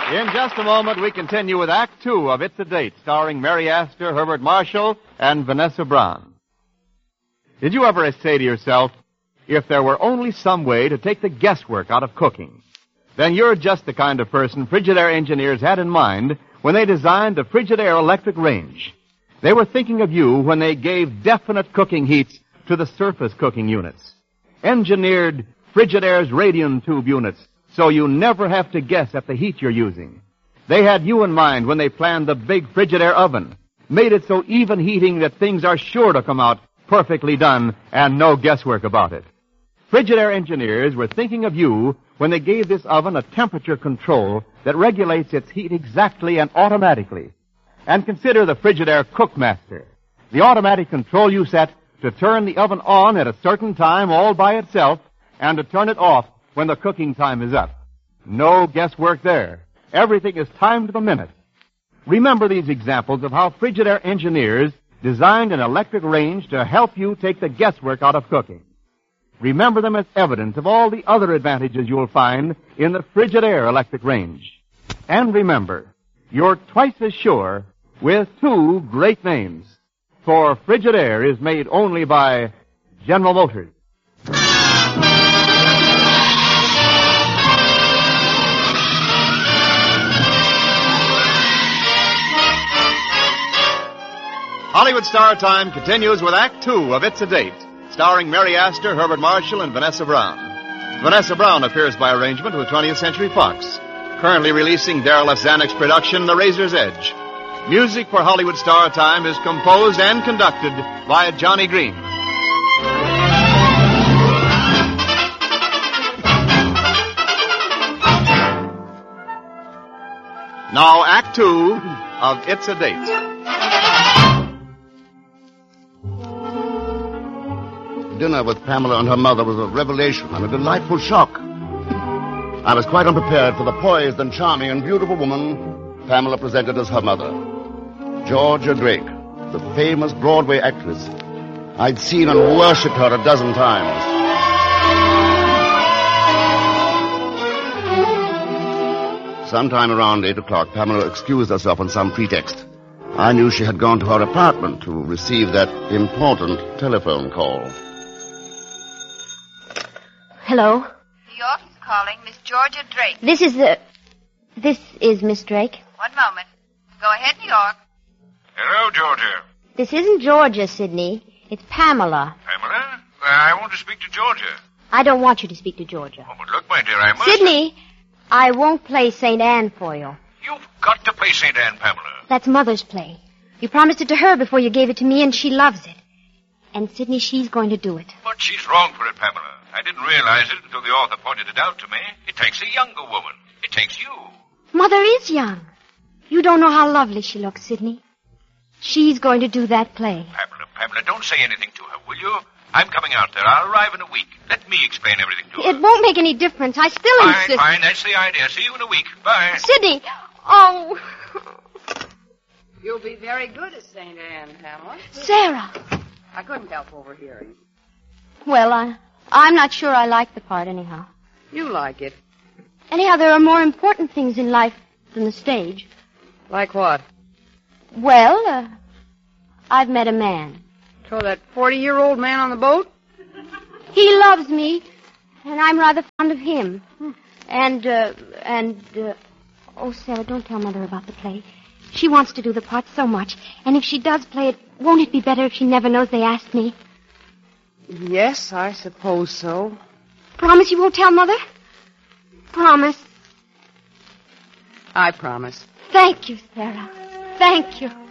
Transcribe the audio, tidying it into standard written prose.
In just a moment, we continue with Act Two of It's a Date, starring Mary Astor, Herbert Marshall, and Vanessa Brown. Did you ever say to yourself, if there were only some way to take the guesswork out of cooking, then you're just the kind of person Frigidaire engineers had in mind when they designed the Frigidaire electric range. They were thinking of you when they gave definite cooking heats to the surface cooking units. Engineered Frigidaire's radium tube units, so you never have to guess at the heat you're using. They had you in mind when they planned the big Frigidaire oven, made it so even heating that things are sure to come out perfectly done and no guesswork about it. Frigidaire engineers were thinking of you when they gave this oven a temperature control that regulates its heat exactly and automatically. And consider the Frigidaire Cookmaster, the automatic control you set to turn the oven on at a certain time all by itself and to turn it off when the cooking time is up. No guesswork there. Everything is timed to the minute. Remember these examples of how Frigidaire engineers designed an electric range to help you take the guesswork out of cooking. Remember them as evidence of all the other advantages you'll find in the Frigidaire electric range. And remember, you're twice as sure with two great names. For Frigidaire is made only by General Motors. Hollywood Star Time continues with Act Two of It's a Date, starring Mary Astor, Herbert Marshall, and Vanessa Brown. Vanessa Brown appears by arrangement with 20th Century Fox, currently releasing Darryl F. Zanuck's production, The Razor's Edge. Music for Hollywood Star Time is composed and conducted by Johnny Green. Now, Act Two of It's a Date. Dinner with Pamela and her mother was a revelation and a delightful shock. I was quite unprepared for the poised and charming and beautiful woman Pamela presented as her mother. Georgia Drake, the famous Broadway actress. I'd seen and worshipped her a dozen times. Sometime around 8 o'clock, Pamela excused herself on some pretext. I knew she had gone to her apartment to receive that important telephone call. Hello? New York is calling Miss Georgia Drake. This is Miss Drake. One moment. Go ahead, New York. Hello, Georgia. This isn't Georgia, Sidney. It's Pamela. Pamela? I want to speak to Georgia. I don't want you to speak to Georgia. Oh, but look, my dear, I must... Sidney, I won't play St. Anne for you. You've got to play St. Anne, Pamela. That's Mother's play. You promised it to her before you gave it to me, and she loves it. And, Sidney, she's going to do it. But she's wrong for it, Pamela. I didn't realize it until the author pointed it out to me. It takes a younger woman. It takes you. Mother is young. You don't know how lovely she looks, Sidney. She's going to do that play. Pamela, don't say anything to her, will you? I'm coming out there. I'll arrive in a week. Let me explain everything to her. It won't make any difference. I still insist. Fine. That's the idea. See you in a week. Bye. Sidney! Oh... You'll be very good at St. Anne, Pamela. Sarah! I couldn't help overhearing. Well, I'm not sure I like the part anyhow. You like it. Anyhow, there are more important things in life than the stage. Like what? Well, I've met a man. So that 40-year-old man on the boat? He loves me, and I'm rather fond of him. Oh, Sarah, don't tell Mother about the play. She wants to do the part so much, and if she does play it, won't it be better if she never knows they asked me? Yes, I suppose so. Promise you won't tell Mother? Promise. I promise. Thank you, Sarah. Thank you.